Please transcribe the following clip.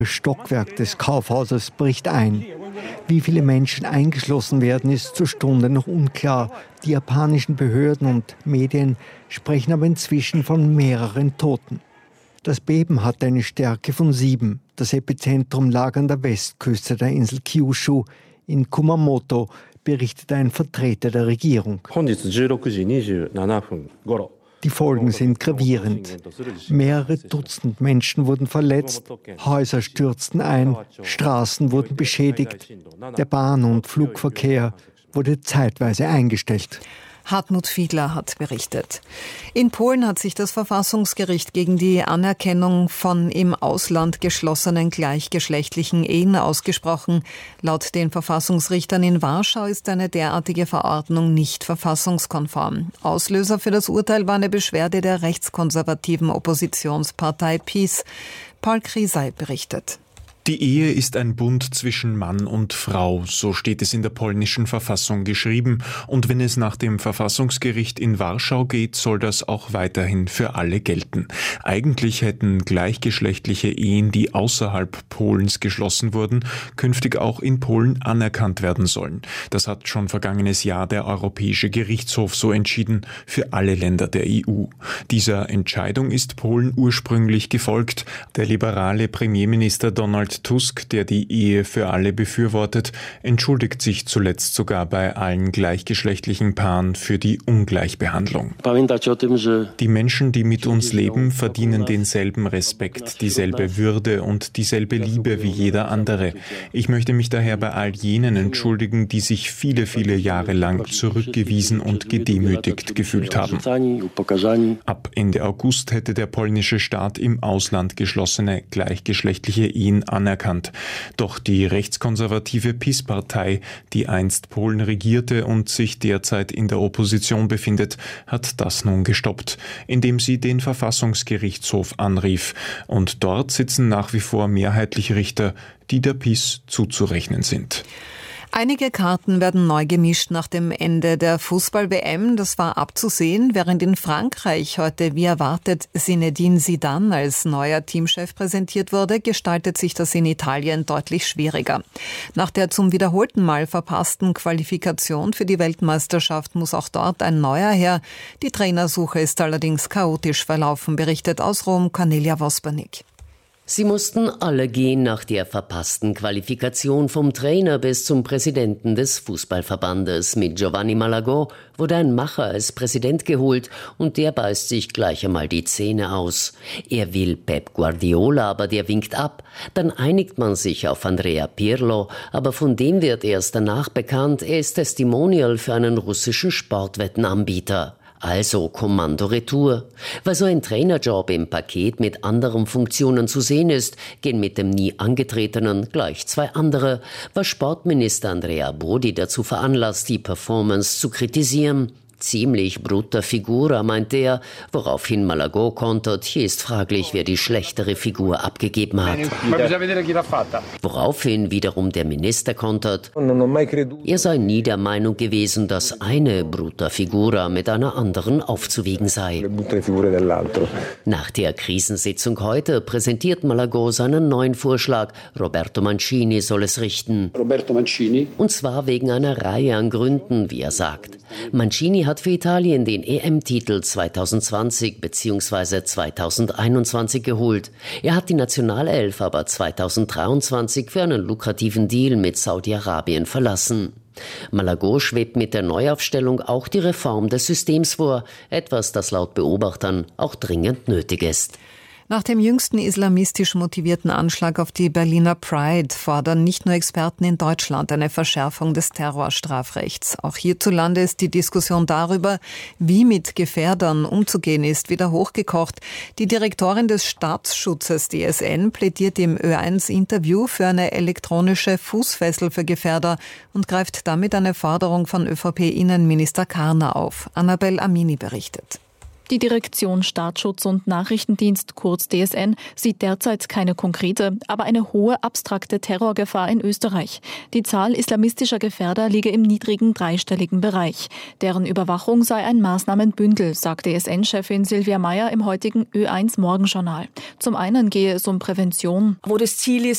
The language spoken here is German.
Stockwerk des Kaufhauses bricht ein. Wie viele Menschen eingeschlossen werden, ist zur Stunde noch unklar. Die japanischen Behörden und Medien sprechen aber inzwischen von mehreren Toten. Das Beben hatte eine Stärke von 7. Das Epizentrum lag an der Westküste der Insel Kyushu. In Kumamoto berichtete ein Vertreter der Regierung. Die Folgen sind gravierend. Mehrere Dutzend Menschen wurden verletzt, Häuser stürzten ein, Straßen wurden beschädigt, der Bahn- und Flugverkehr wurde zeitweise eingestellt. Hartmut Fiedler hat berichtet. In Polen hat sich das Verfassungsgericht gegen die Anerkennung von im Ausland geschlossenen gleichgeschlechtlichen Ehen ausgesprochen. Laut den Verfassungsrichtern in Warschau ist eine derartige Verordnung nicht verfassungskonform. Auslöser für das Urteil war eine Beschwerde der rechtskonservativen Oppositionspartei PiS. Paul Krisay berichtet. Die Ehe ist ein Bund zwischen Mann und Frau, so steht es in der polnischen Verfassung geschrieben. Und wenn es nach dem Verfassungsgericht in Warschau geht, soll das auch weiterhin für alle gelten. Eigentlich hätten gleichgeschlechtliche Ehen, die außerhalb Polens geschlossen wurden, künftig auch in Polen anerkannt werden sollen. Das hat schon vergangenes Jahr der Europäische Gerichtshof so entschieden, für alle Länder der EU. Dieser Entscheidung ist Polen ursprünglich gefolgt. Der liberale Premierminister Donald Tusk, der die Ehe für alle befürwortet, entschuldigt sich zuletzt sogar bei allen gleichgeschlechtlichen Paaren für die Ungleichbehandlung. Die Menschen, die mit uns leben, verdienen denselben Respekt, dieselbe Würde und dieselbe Liebe wie jeder andere. Ich möchte mich daher bei all jenen entschuldigen, die sich viele, viele Jahre lang zurückgewiesen und gedemütigt gefühlt haben. Ab Ende August hätte der polnische Staat im Ausland geschlossene gleichgeschlechtliche Ehen anerkannt. Doch die rechtskonservative PiS-Partei, die einst Polen regierte und sich derzeit in der Opposition befindet, hat das nun gestoppt, indem sie den Verfassungsgerichtshof anrief. Und dort sitzen nach wie vor mehrheitlich Richter, die der PiS zuzurechnen sind. Einige Karten werden neu gemischt nach dem Ende der Fußball-WM. Das war abzusehen, während in Frankreich heute wie erwartet Zinedine Zidane als neuer Teamchef präsentiert wurde, gestaltet sich das in Italien deutlich schwieriger. Nach der zum wiederholten Mal verpassten Qualifikation für die Weltmeisterschaft muss auch dort ein neuer her. Die Trainersuche ist allerdings chaotisch verlaufen, berichtet aus Rom Cornelia Vospernik. Sie mussten alle gehen nach der verpassten Qualifikation vom Trainer bis zum Präsidenten des Fußballverbandes. Mit Giovanni Malagò wurde ein Macher als Präsident geholt und der beißt sich gleich einmal die Zähne aus. Er will Pep Guardiola, aber der winkt ab. Dann einigt man sich auf Andrea Pirlo, aber von dem wird erst danach bekannt, er ist Testimonial für einen russischen Sportwettenanbieter. Also Kommando Retour. Weil so ein Trainerjob im Paket mit anderen Funktionen zu sehen ist, gehen mit dem nie Angetretenen gleich zwei andere, was Sportminister Andrea Bodi dazu veranlasst, die Performance zu kritisieren. Ziemlich brutta figura, meint er, woraufhin Malagò kontert, hier ist fraglich, wer die schlechtere Figur abgegeben hat. Woraufhin wiederum der Minister kontert, er sei nie der Meinung gewesen, dass eine brutta figura mit einer anderen aufzuwiegen sei. Nach der Krisensitzung heute präsentiert Malagò seinen neuen Vorschlag, Roberto Mancini soll es richten. Und zwar wegen einer Reihe an Gründen, wie er sagt. Mancini hat für Italien den EM-Titel 2020 bzw. 2021 geholt. Er hat die Nationalelf aber 2023 für einen lukrativen Deal mit Saudi-Arabien verlassen. Malagò schwebt mit der Neuaufstellung auch die Reform des Systems vor, etwas, das laut Beobachtern auch dringend nötig ist. Nach dem jüngsten islamistisch motivierten Anschlag auf die Berliner Pride fordern nicht nur Experten in Deutschland eine Verschärfung des Terrorstrafrechts. Auch hierzulande ist die Diskussion darüber, wie mit Gefährdern umzugehen ist, wieder hochgekocht. Die Direktorin des Staatsschutzes DSN plädiert im Ö1-Interview für eine elektronische Fußfessel für Gefährder und greift damit eine Forderung von ÖVP-Innenminister Karner auf. Annabel Amini berichtet. Die Direktion Staatsschutz und Nachrichtendienst, kurz DSN, sieht derzeit keine konkrete, aber eine hohe abstrakte Terrorgefahr in Österreich. Die Zahl islamistischer Gefährder liege im niedrigen dreistelligen Bereich. Deren Überwachung sei ein Maßnahmenbündel, sagt DSN-Chefin Silvia Meyer im heutigen Ö1 Morgenjournal. Zum einen gehe es um Prävention, wo das Ziel